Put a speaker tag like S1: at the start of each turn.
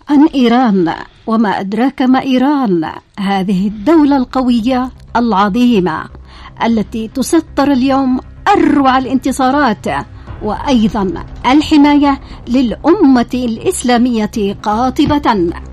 S1: عن إيران. وما أدراك ما إيران؟ هذه الدولة القوية العظيمة التي تسطر اليوم أروع الانتصارات، وأيضا الحماية للأمة الإسلامية قاطبة.